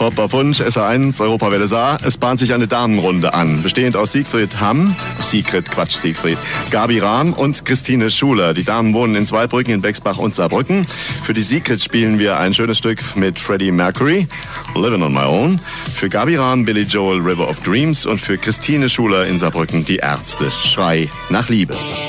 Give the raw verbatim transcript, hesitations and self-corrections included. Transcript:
Top auf Wunsch, S R eins, Europawelle Saar. Es bahnt sich eine Damenrunde an, bestehend aus Siegfried Hamm, Sigrid, Quatsch, Siegfried, Gabi Rahm und Christine Schuler. Die Damen wohnen in Zweibrücken, in Bexbach und Saarbrücken. Für die Sigrid spielen wir ein schönes Stück mit Freddie Mercury, Living on My Own. Für Gabi Rahm, Billy Joel, River of Dreams und für Christine Schuler in Saarbrücken die Ärzte, Schrei nach Liebe.